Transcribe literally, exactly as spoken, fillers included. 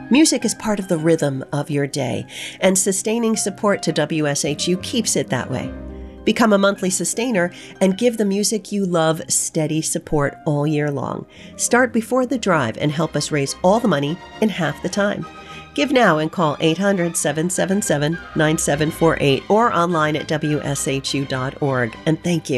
Music is part of the rhythm of your day, and sustaining support to W S H U keeps it that way. Become a monthly sustainer and give the music you love steady support all year long. Start before the drive and help us raise all the money in half the time. Give now and call eight hundred, seven seven seven, nine seven four eight or online at W S H U dot org. And thank you.